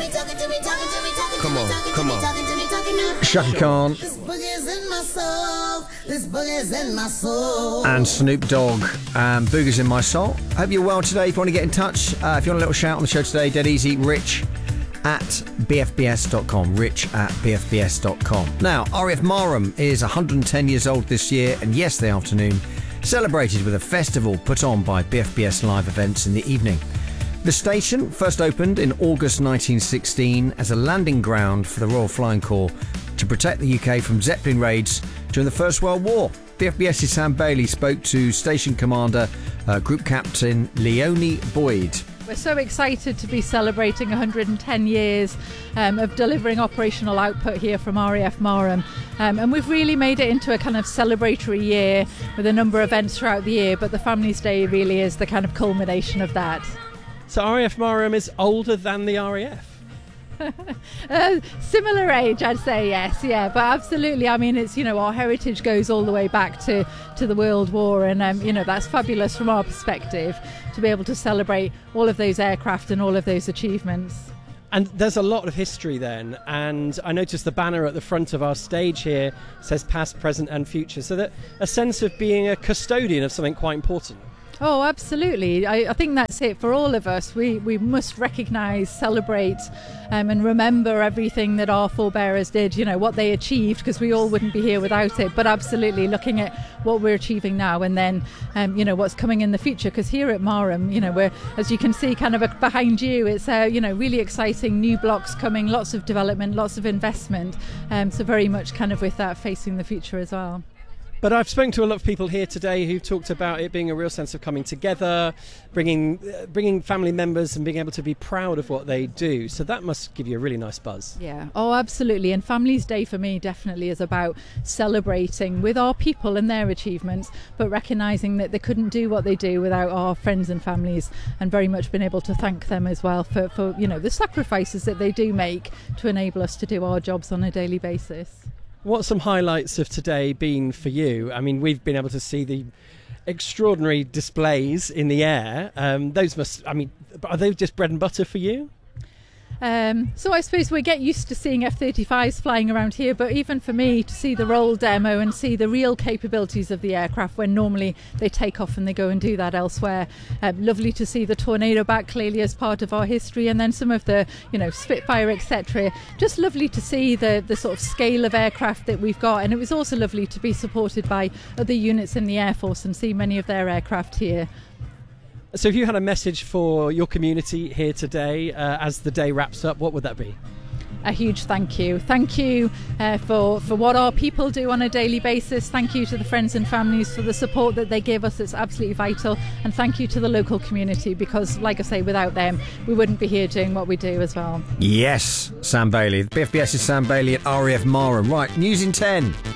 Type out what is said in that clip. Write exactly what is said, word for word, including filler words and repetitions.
Come on, come on. Shaka Khan. This boogie's in my soul. This boogie's in my soul. And Snoop Dogg. Um, Boogie's in my soul. Hope you're well today. If you want to get in touch, uh, if you want a little shout on the show today, dead easy, rich at b f b s dot com. Rich at b f b s dot com. Now, R A F Marham is one hundred ten years old this year, and yesterday afternoon celebrated with a festival put on by B F B S Live Events in the evening. The station first opened in August nineteen sixteen as a landing ground for the Royal Flying Corps to protect the U K from Zeppelin raids during the First World War. BFBS's Sam Bailey spoke to station commander, uh, Group Captain Leonie Boyd. We're so excited to be celebrating one hundred ten years um, of delivering operational output here from R A F Marham. Um, and we've really made it into a kind of celebratory year with a number of events throughout the year, but the Families Day really is the kind of culmination of that. So R A F Marham is older than the R A F? uh, similar age, I'd say, yes, yeah, but absolutely. I mean, it's, you know, our heritage goes all the way back to, to the World War, and, um, you know, that's fabulous from our perspective to be able to celebrate all of those aircraft and all of those achievements. And there's a lot of history then, and I noticed the banner at the front of our stage here says past, present and future, so that a sense of being a custodian of something quite important. Oh, absolutely. I, I think that's it for all of us. We we must recognise, celebrate um, and remember everything that our forebearers did, you know, what they achieved, because we all wouldn't be here without it. But absolutely looking at what we're achieving now and then, um, you know, what's coming in the future. Because here at Marham, you know, we're, as you can see kind of behind you, it's, uh, you know, really exciting new blocks coming, lots of development, lots of investment. Um, so very much kind of with that facing the future as well. But I've spoken to a lot of people here today who've talked about it being a real sense of coming together, bringing uh, bringing family members and being able to be proud of what they do. So that must give you a really nice buzz. Yeah, oh, absolutely. And Families Day for me definitely is about celebrating with our people and their achievements, but recognising that they couldn't do what they do without our friends and families, and very much been able to thank them as well for, for you know, the sacrifices that they do make to enable us to do our jobs on a daily basis. What's some highlights of today been for you? I mean, we've been able to see the extraordinary displays in the air. Um, those must, I mean, are they just bread and butter for you? Um, so I suppose we get used to seeing F thirty-fives flying around here, but even for me to see the roll demo and see the real capabilities of the aircraft when normally they take off and they go and do that elsewhere. Um, lovely to see the Tornado back clearly as part of our history, and then some of the, you know, Spitfire, et cetera. Just lovely to see the, the sort of scale of aircraft that we've got, and it was also lovely to be supported by other units in the Air Force and see many of their aircraft here. So if you had a message for your community here today uh, as the day wraps up, what would that be? A huge thank you. Thank you uh, for, for what our people do on a daily basis. Thank you to the friends and families for the support that they give us. It's absolutely vital. And thank you to the local community, because, like I say, without them, we wouldn't be here doing what we do as well. Yes, Sam Bailey. B F B S's Sam Bailey at R A F Marham. Right, news in ten.